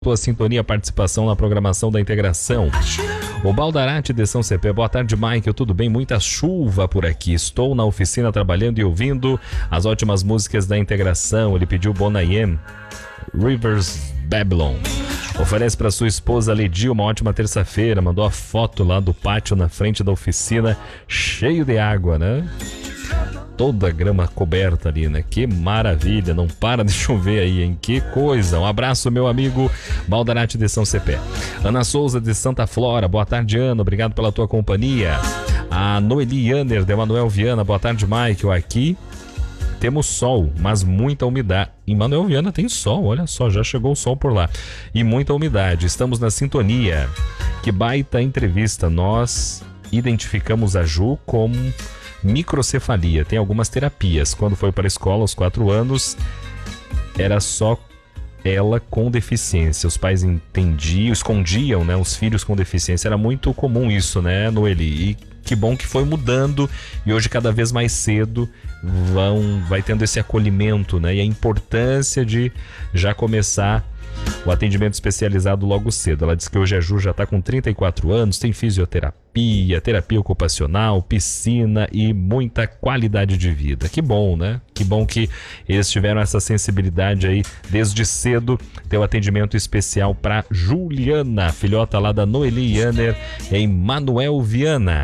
tua sintonia, participação na programação da integração. O Baldarate de São Cepé, boa tarde, Michael, tudo bem? Muita chuva por aqui, estou na oficina trabalhando e ouvindo as ótimas músicas da integração. Ele pediu Bonayem, Rivers Babylon. Oferece para sua esposa Ledi uma ótima terça-feira, mandou a foto lá do pátio na frente da oficina, cheio de água, né? Toda a grama coberta ali, né? Que maravilha, não para de chover aí, hein? Que coisa! Um abraço, meu amigo Baldarate de São Cepé. Ana Souza de Santa Flora, boa tarde, Ana, obrigado pela tua companhia. A Noeli Yanner de Manuel Viana, boa tarde, Michael. Aqui temos sol, mas muita umidade. Em Manuel Viana tem sol, olha só, já chegou o sol por lá. E muita umidade, estamos na sintonia. Que baita entrevista, nós identificamos a Ju como microcefalia, tem algumas terapias. Quando foi para a escola aos 4 anos, era só ela com deficiência. Os pais entendiam, escondiam, né, os filhos com deficiência. Era muito comum isso, né, Noeli? E que bom que foi mudando e hoje cada vez mais cedo vai tendo esse acolhimento, né? E a importância de já começar o atendimento especializado logo cedo. Ela diz que hoje a Ju já está com 34 anos, tem fisioterapia, terapia ocupacional, piscina e muita qualidade de vida. Que bom, né? Que bom que eles tiveram essa sensibilidade aí desde cedo, ter o atendimento especial para Juliana, filhota lá da Noeli Yanner, em Manuel Viana.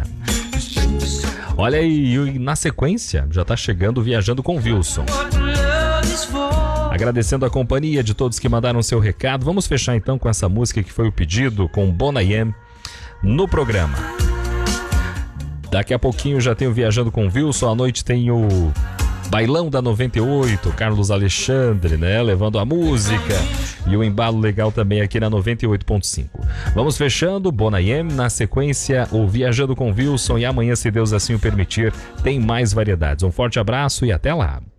Olha aí, e na sequência já está chegando Viajando com Wilson. Agradecendo a companhia de todos que mandaram seu recado. Vamos fechar então com essa música que foi o pedido, com Bonayem no programa. Daqui a pouquinho já tem o Viajando com Wilson. À noite tem o Bailão da 98, Carlos Alexandre, né? Levando a música e o embalo legal também aqui na 98.5. Vamos fechando, Bonayem, na sequência o Viajando com Wilson, e amanhã, se Deus assim o permitir, tem mais variedades. Um forte abraço e até lá.